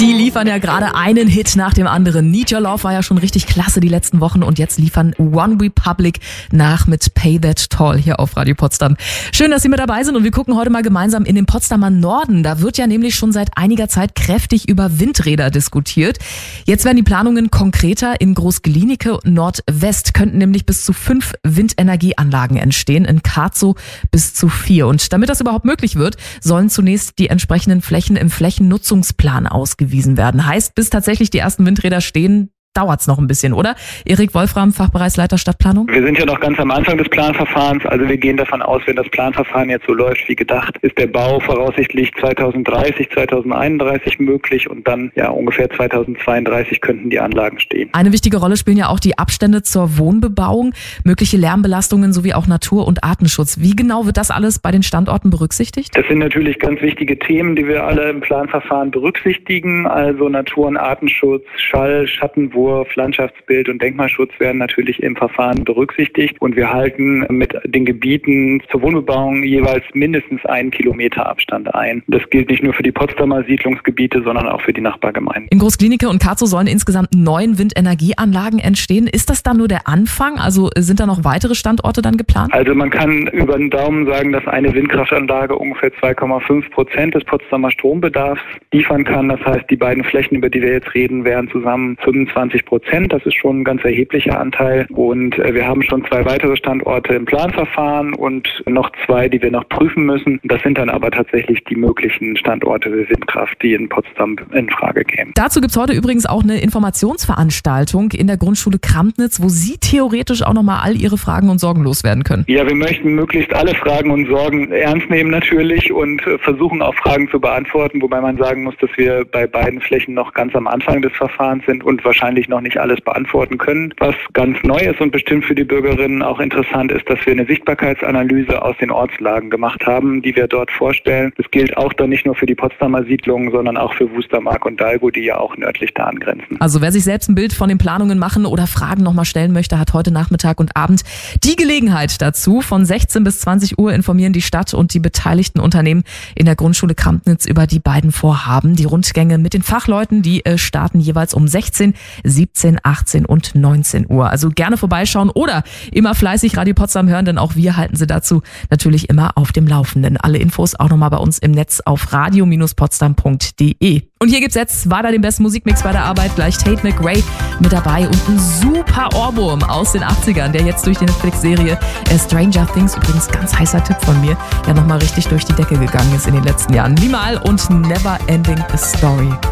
Die liefern ja gerade einen Hit nach dem anderen. Need Your Love war ja schon richtig klasse die letzten Wochen und jetzt liefern One Republic nach mit Pay That Toll hier auf Radio Potsdam. Schön, dass Sie mit dabei sind und wir gucken heute mal gemeinsam in den Potsdamer Norden. Da wird ja nämlich schon seit einiger Zeit kräftig über Windräder diskutiert. Jetzt werden die Planungen konkreter. In Groß-Glienicke Nordwest könnten nämlich bis zu 5 Windenergieanlagen entstehen, in Karzow bis zu 4. Und damit das überhaupt möglich wird, sollen zunächst die entsprechenden Flächen im Flächennutzungsplan ausgewiesen werden. Heißt, bis tatsächlich die ersten Windräder stehen, dauert's noch ein bisschen, oder? Erik Wolfram, Fachbereichsleiter Stadtplanung. Wir sind ja noch ganz am Anfang des Planverfahrens, also wir gehen davon aus, wenn das Planverfahren jetzt so läuft wie gedacht, ist der Bau voraussichtlich 2030, 2031 möglich und dann ja ungefähr 2032 könnten die Anlagen stehen. Eine wichtige Rolle spielen ja auch die Abstände zur Wohnbebauung, mögliche Lärmbelastungen sowie auch Natur- und Artenschutz. Wie genau wird das alles bei den Standorten berücksichtigt? Das sind natürlich ganz wichtige Themen, die wir alle im Planverfahren berücksichtigen, also Natur- und Artenschutz, Schall, Schattenwurf, Landschaftsbild und Denkmalschutz werden natürlich im Verfahren berücksichtigt und wir halten mit den Gebieten zur Wohnbebauung jeweils mindestens 1 Kilometer Abstand ein. Das gilt nicht nur für die Potsdamer Siedlungsgebiete, sondern auch für die Nachbargemeinden. In Groß-Glienicke und Karzow sollen insgesamt 9 Windenergieanlagen entstehen. Ist das dann nur der Anfang? Also sind da noch weitere Standorte dann geplant? Also man kann über den Daumen sagen, dass eine Windkraftanlage ungefähr 2,5% des Potsdamer Strombedarfs liefern kann. Das heißt, die beiden Flächen, über die wir jetzt reden, wären zusammen 25%. Das ist schon ein ganz erheblicher Anteil. Und wir haben schon 2 weitere Standorte im Planverfahren und noch 2, die wir noch prüfen müssen. Das sind dann aber tatsächlich die möglichen Standorte für Windkraft, die in Potsdam in Frage kämen. Dazu gibt's heute übrigens auch eine Informationsveranstaltung in der Grundschule Krampnitz, wo Sie theoretisch auch nochmal all Ihre Fragen und Sorgen loswerden können. Ja, wir möchten möglichst alle Fragen und Sorgen ernst nehmen natürlich und versuchen auch Fragen zu beantworten, wobei man sagen muss, dass wir bei beiden Flächen noch ganz am Anfang des Verfahrens sind und wahrscheinlich noch nicht alles beantworten können. Was ganz neu ist und bestimmt für die Bürgerinnen auch interessant ist, dass wir eine Sichtbarkeitsanalyse aus den Ortslagen gemacht haben, die wir dort vorstellen. Das gilt auch dann nicht nur für die Potsdamer Siedlungen, sondern auch für Wustermark und Dalgo, die ja auch nördlich da angrenzen. Also wer sich selbst ein Bild von den Planungen machen oder Fragen nochmal stellen möchte, hat heute Nachmittag und Abend die Gelegenheit dazu. Von 16 bis 20 Uhr informieren die Stadt und die beteiligten Unternehmen in der Grundschule Krampnitz über die beiden Vorhaben. Die Rundgänge mit den Fachleuten, die starten jeweils um 16, 17, 18 und 19 Uhr. Also gerne vorbeischauen oder immer fleißig Radio Potsdam hören, denn auch wir halten Sie dazu natürlich immer auf dem Laufenden. Alle Infos auch nochmal bei uns im Netz auf radio-potsdam.de. Und hier gibt's jetzt weiter den besten Musikmix bei der Arbeit. Gleich Tate McRae mit dabei und ein super Ohrwurm aus den 80ern, der jetzt durch die Netflix-Serie Stranger Things, übrigens ganz heißer Tipp von mir, ja nochmal richtig durch die Decke gegangen ist in den letzten Jahren. Limal und Never Ending Story.